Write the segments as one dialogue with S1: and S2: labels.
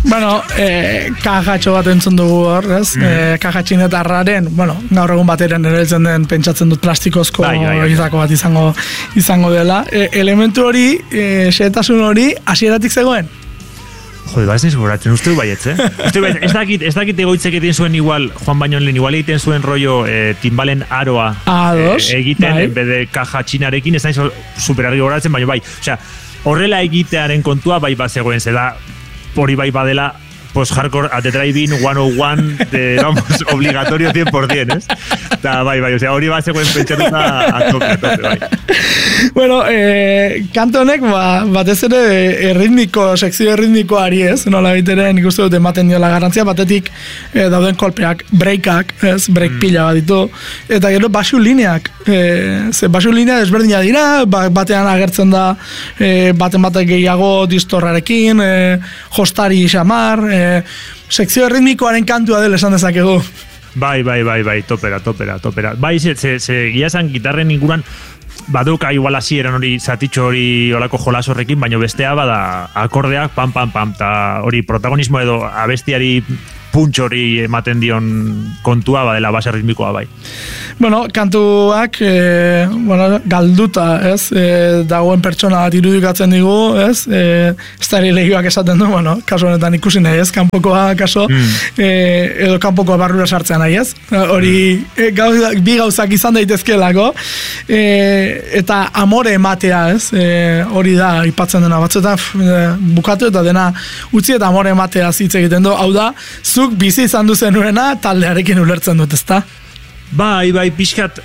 S1: Bueno, kajatxo bat entzun dugu hor, ez? Kajatxinetarraren, bueno, gaur egun bateren erabiltzen den pentsatzen dut plastikozko egitako bat izango dela. Elementu hori, xehetasun hori, hasieratik zegoen?
S2: Jode, ez niz goratzen, uste du baietz, Ez dakit egoitzek egiten zuen igual, Juan Bañolen igual egiten zuen rollo timbalen aroa egiten, en vez de kajatxinarekin, ez naiz superarri goratzen, baina bai. Osea, horrela egitearen kontua bai bat zegoen, zeda hori bai badela post-hardcore at the drive-in 101 de, vamos, obligatorio 100%, ¿es? Da, bai, o sea, hori bat zegoen pentsatuta a tope, bai.
S1: Bueno, kanto honek, batez ere sekzio erritmikoari ez, nola bitere nik uste dut ematen diola garrantzia, batetik dauden kolpeak, breakak, ez, break pila bat ditu, eta gero basu lineak, ze basu linea desberdina dira, batean agertzen da baten gehiago distorrarekin, jostari xamar, sekzio erritmikoaren kantua dela esan dezakegu.
S2: Bai, topera. Bai, ze gila esan gitarren inguruan baduka igual hasieran hori zatitxo hori olako jolas horrekin, baina bestea bada akordeak pam, ta hori protagonismo edo abestiari punch hori ematen dion kontua badela base ritmikoa bai.
S1: Bueno, kantuak galduta, ez? Dagoen pertsona bat irudikatzen digu, ez? Estari legioak esaten du, bueno, kasu honetan ikusi nahi, ez? Kanpokoa kaso, edo kanpokoa barrura sartzea nahi, ez? Hori bi gauzak izan daitezkelako, eta amore ematea, ez? Hori da, ipatzen dena batzuetan bukatu eta dena utzi eta amore ematea hitz egiten du, hau da, zuk bizi izan duzenuena taldearekin ulertzen dut, ezta?
S2: Bai, pixkat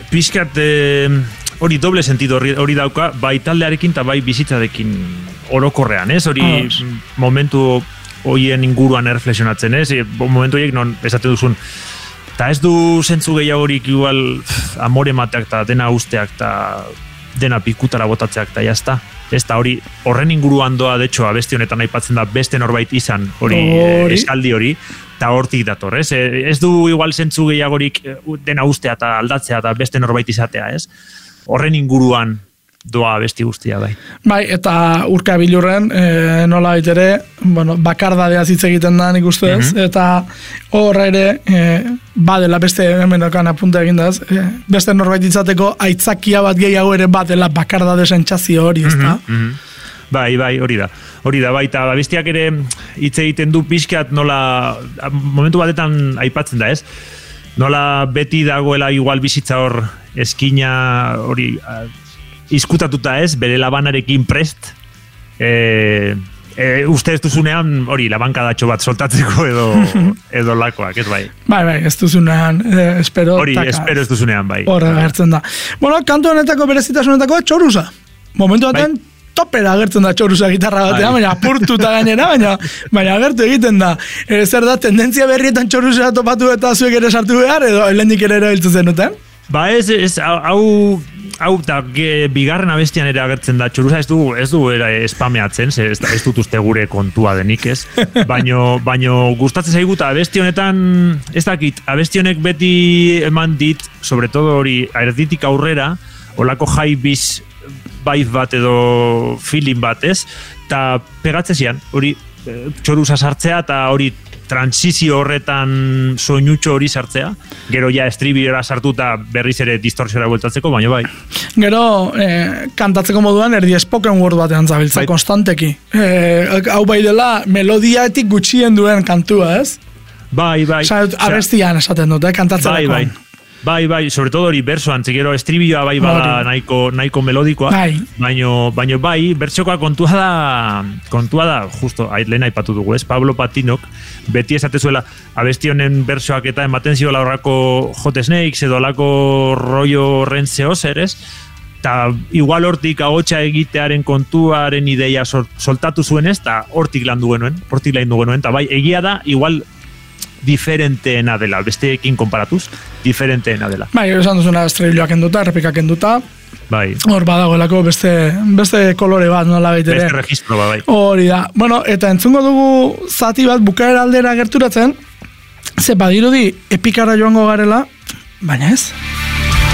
S2: hori doble sentido hori dauka, bai taldearekin eta bai bizitzarekin orokorrean, ez? Hori momentu horien inguruan erreflexionatzen, ez? Momentu horiek non esaten duzun, eta ez du zentzu gehiagorik igual amore mateak eta dena usteak eta dena pikutara botatzeak eta jazta. Ez da hori horren inguruan doa, de hecho, abesti honetan aipatzen da beste norbait izan hori eskaldi hori, eta hortik dator, ez? Ez du igual zentzu gehiagorik dena ustea eta aldatzea eta beste norbait izatea, ez? Horren inguruan doa abesti guztia, bai. Bai,
S1: eta Urka Bilurren, nola baitere, bueno, bakardadea hitz egiten da nik uste ez, eta horra ere, badela beste hemen dokan apunta egindaz, beste norbait izateko aitzakia bat gehiago ere badela bakardade sentsazio hori, ez da?
S2: Bai, hori da, bai, eta abestiak ere hitz egiten du pixkat nola, momentu batetan aipatzen da, ez? Nola beti dagoela igual bizitza hor eskina hori izkutatuta ez, bere labanarekin prest, uste ez duzunean hori labankadatxo bat soltatzeko edo lakoak, ez bai?
S1: Bai, ez duzunean, espero.
S2: Hori, espero ez duzunean, bai.
S1: Horre agertzen da. Bueno, kantu honetako berezitasunetako txorusa. Momentu baten topera agertzen da txorusa gitarra batean, baina apurtuta gainera, baina agertu egiten da. Zer da, tendentzia berrietan txorusa topatu eta zuek ere sartu behar, edo helendik ere erabiltzen zenuten?
S2: Ba ez, hau eta bigarren abestian ere agertzen da txorusa, ez du espameatzen, ez dut uste gure kontua denik ez, baino gustatzen zaigu eta abesti honetan, ez dakit, abesti honek beti eman dit, sobre todo hori erditik aurrera, olako high-biz vibe bat edo feeling bat ez, eta pegatzen zian, hori txorusa sartzea eta hori transizio horretan soinutxo hori sartzea, gero ja estribiora sartuta berriz ere distorsiora bueltatzeko, baina bai.
S1: Gero, kantatzeko moduan erdi spoken word batean zabiltza, konstanteki. Hau bai dela, melodiaetik gutxien duen kantua, ez?
S2: Bai.
S1: Abestian esaten dut, kantatzerakoan.
S2: Bai, sobre todo hori bersoan, gero estribioa bai bada nahiko melodikoa, baino bai, bertsokoa kontua da, justo, lehen aipatu dugu, ez? Pablo Patinok, beti esatezuela, abesti honen bersoak eta ematen ziola horrako Hot Snakes edo alako rollo horren zehozer, ez? Eta igual hortik ahotsa egitearen kontuaren ideia soltatu zuen ez, eta hortik lan genuen, eta bai, egia da, igual diferenteena dela, besteekin konparatuz, diferenteena dela.
S1: Bai, esan duzuna estribilloak enduta, errepikak enduta,
S2: bai.
S1: Hor badagoelako beste kolore bat, nola baitere.
S2: Beste registro bat, bai.
S1: Hori da. Bueno, eta entzungo dugu zati bat bukaera aldera gerturatzen, ze badirudi epikara joango garela, baina ez.